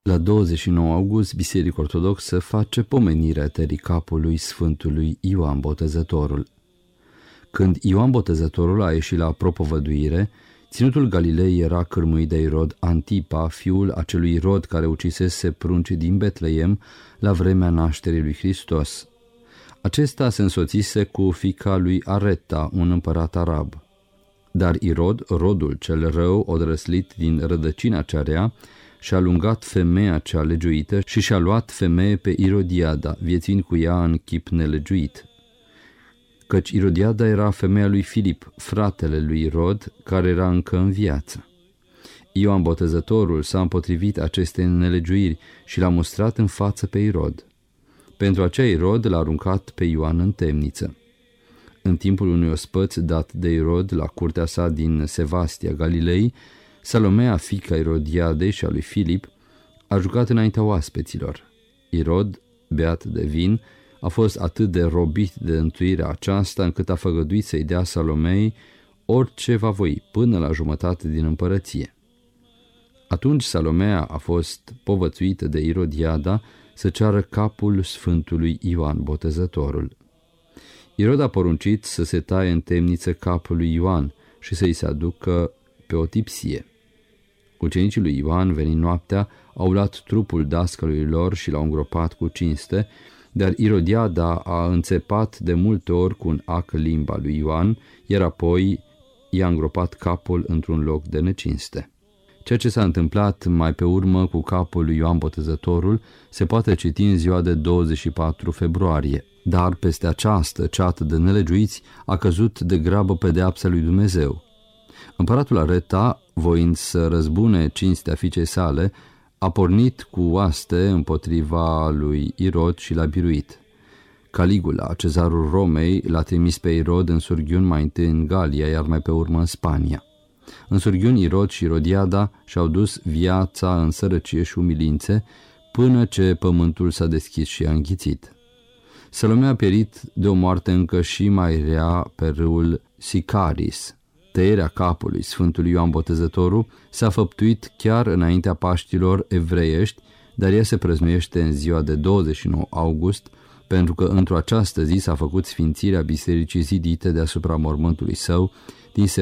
La 29 august, Biserica Ortodoxă face pomenirea tării capului Sfântului Ioan Botezătorul. Când Ioan Botezătorul a ieșit la propovăduire, ținutul Galilei era cârmuit de Irod Antipa, fiul acelui Irod care ucisese pruncii din Betleem la vremea nașterii lui Hristos. Acesta se însoțise cu fiica lui Areta, un împărat arab. Dar Irod, rodul cel rău, odrăslit din rădăcina cea rea, și-a alungat femeia cea legiuită și și-a luat femeie pe Irodiada, viețuind cu ea în chip nelegiuit. Căci Irodiada era femeia lui Filip, fratele lui Irod, care era încă în viață. Ioan Botezătorul s-a împotrivit acestei nelegiuiri și l-a mustrat în față pe Irod. Pentru aceea Irod l-a aruncat pe Ioan în temniță. În timpul unui ospăț dat de Irod la curtea sa din Sevastia, Galilei, Salomea, fiica Irodiadei și a lui Filip, a jucat înaintea oaspeților. Irod, beat de vin, a fost atât de robit de întuirea aceasta încât a făgăduit să-i dea Salomei orice va voi, până la jumătate din împărăție. Atunci Salomea a fost povățuită de Irodiada să ceară capul Sfântului Ioan Botezătorul. Irod a poruncit să se taie în temniță capul lui Ioan și să-i se aducă pe o tipsie. Ucenicii lui Ioan, venind noaptea, au luat trupul dascălui lor și l-au îngropat cu cinste, dar Irodiada a înțepat de multe ori cu un ac limba lui Ioan, iar apoi i-a îngropat capul într-un loc de necinste. Ceea ce s-a întâmplat mai pe urmă cu capul lui Ioan Botezătorul se poate citi în ziua de 24 februarie, dar peste această ceată de nelegiuiți a căzut de grabă pedeapsa lui Dumnezeu. Împăratul Areta, voind să răzbune cinstea fiicei sale, a pornit cu oaste împotriva lui Irod și l-a biruit. Caligula, cezarul Romei, l-a trimis pe Irod în surghiuni mai întâi în Galia, iar mai pe urmă în Spania. În surghiuni Irod și Irodiada și-au dus viața în sărăcie și umilințe, până ce pământul s-a deschis și a înghițit. Salomea a pierit de o moarte încă și mai rea pe râul Sicaris. Tăierea capului Sfântului Ioan Botezătorul s-a făptuit chiar înaintea Paștilor evreiești, dar ea se prăznuiește în ziua de 29 august, pentru că într-o această zi s-a făcut sfințirea bisericii zidite deasupra mormântului său din